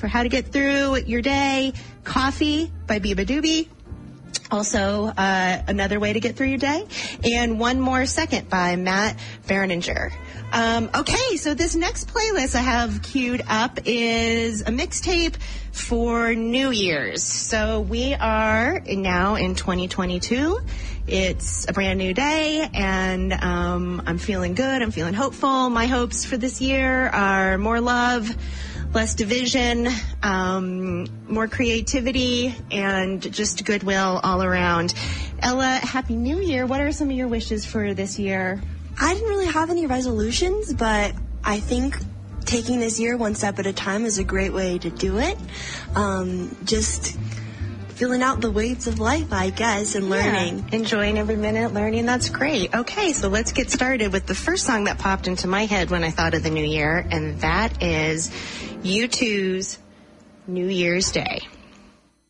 for how to get through your day. Coffee by Biba Doobie. Also, Another Way to Get Through Your Day. And One More Second by Matt Bereninger. Okay, so this next playlist I have queued up is a mixtape for New Year's. So we are now in 2022. It's a brand new day, and I'm feeling good. I'm feeling hopeful. My hopes for this year are more love, less division, more creativity, and just goodwill all around. Ella, Happy New Year. What are some of your wishes for this year? I didn't really have any resolutions, but I think taking this year one step at a time is a great way to do it. Just filling out the weights of life, I guess, and learning. Yeah. Enjoying every minute, learning. That's great. Okay, so let's get started with the first song that popped into my head when I thought of the new year, and that is U2's New Year's Day.